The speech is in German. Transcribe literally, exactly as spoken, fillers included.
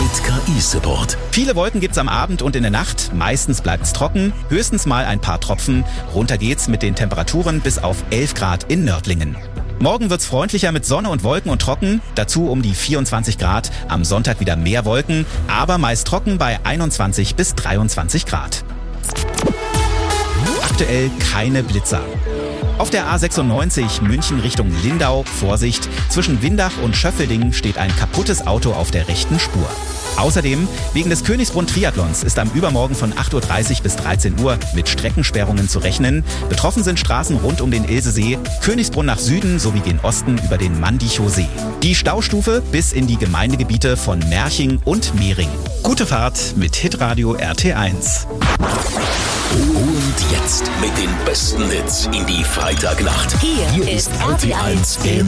mit K I-Support. Viele Wolken gibt's am Abend und in der Nacht. Meistens bleibt's trocken, höchstens mal ein paar Tropfen. Runter geht's mit den Temperaturen bis auf elf Grad in Nördlingen. Morgen wird's freundlicher mit Sonne und Wolken und trocken. Dazu um die vierundzwanzig Grad. Am Sonntag wieder mehr Wolken, aber meist trocken bei einundzwanzig bis dreiundzwanzig Grad. Aktuell keine Blitzer. Auf der A sechsundneunzig München Richtung Lindau, Vorsicht, zwischen Windach und Schöffelding steht ein kaputtes Auto auf der rechten Spur. Außerdem, wegen des Königsbrunn-Triathlons ist am Übermorgen von acht Uhr dreißig bis dreizehn Uhr mit Streckensperrungen zu rechnen. Betroffen sind Straßen rund um den Ilsesee, Königsbrunn nach Süden sowie den Osten über den Mandichow-See. Die Staustufe bis in die Gemeindegebiete von Merching und Mehring. Gute Fahrt mit Hitradio R T eins. Und jetzt mit den besten Hits in die Freitagnacht. Hier, Hier ist ist R T eins im